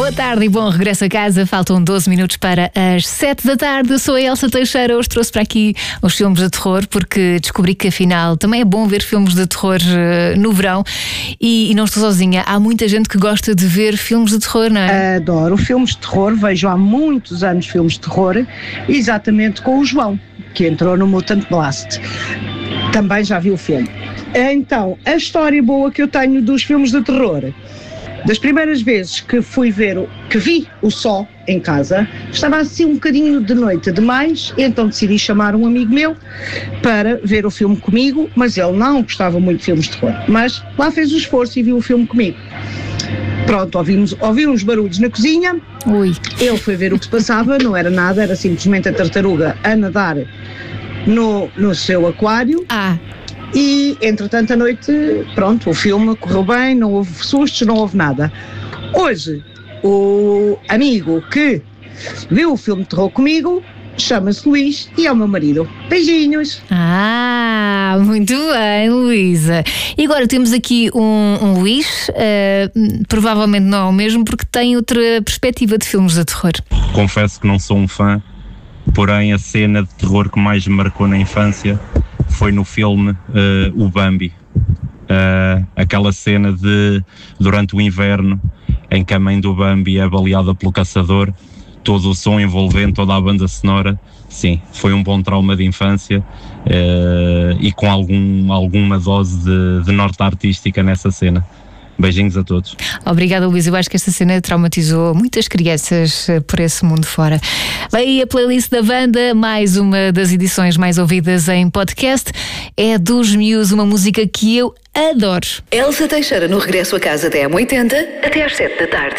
Boa tarde e bom regresso a casa. Faltam 12 minutos para as 7 da tarde. Eu sou a Elsa Teixeira. Hoje trouxe para aqui os filmes de terror, porque descobri que afinal também é bom ver filmes de terror no verão. E não estou sozinha. Há muita gente que gosta de ver filmes de terror, não é? Adoro filmes de terror. Vejo há muitos anos filmes de terror, exatamente com o João, que entrou no Mutant Blast. Também já vi o filme. Então, a história boa que eu tenho dos filmes de terror: das primeiras vezes que vi o Só em casa, estava assim um bocadinho de noite demais, então decidi chamar um amigo meu para ver o filme comigo, mas ele não gostava muito de filmes de terror, mas lá fez o esforço e viu o filme comigo. Pronto, ouvi uns barulhos na cozinha. Ui. Ele foi ver o que se passava, não era nada, era simplesmente a tartaruga a nadar no seu aquário. E, entretanto, à noite, pronto, o filme correu bem, não houve sustos, não houve nada. Hoje, o amigo que viu o filme de terror comigo chama-se Luís e é o meu marido. Beijinhos! Muito bem, Luísa. E agora temos aqui um Luís, provavelmente não é o mesmo, porque tem outra perspectiva de filmes de terror. Confesso que não sou um fã, porém a cena de terror que mais me marcou na infância foi no filme O Bambi. Aquela cena de, durante o inverno, em que a mãe do Bambi é baleada pelo caçador, todo o som envolvente, toda a banda sonora. Sim, foi um bom trauma de infância e com alguma dose de norte artística nessa cena. Beijinhos a todos. Obrigada, Luís. Eu acho que esta cena traumatizou muitas crianças por esse mundo fora. Vem aí a playlist da banda, mais uma das edições mais ouvidas em podcast. É dos Muse, uma música que eu adoro. Elsa Teixeira no regresso a casa até M80, até às 7 da tarde.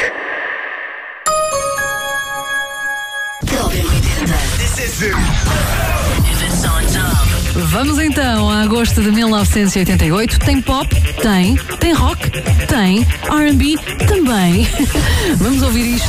Vamos então a agosto de 1988. Tem pop? Tem. Tem rock? Tem. R&B? Também. Vamos ouvir isto.